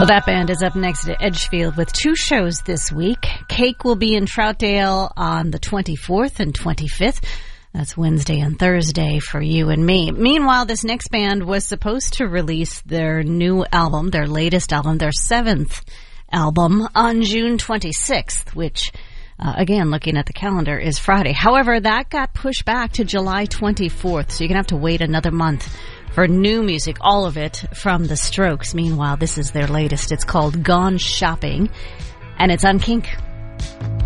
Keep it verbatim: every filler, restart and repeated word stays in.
Well, that band is up next at Edgefield with two shows this week. Cake will be in Troutdale on the twenty-fourth and twenty-fifth. That's Wednesday and Thursday for you and me. Meanwhile, this next band was supposed to release their new album, their latest album, their seventh album, on June twenty-sixth, which, uh, again, looking at the calendar, is Friday. However, that got pushed back to July twenty-fourth, so you're going to have to wait another month for new music, all of it from The Strokes. Meanwhile, this is their latest. It's called Gone Shopping, and it's on Kink.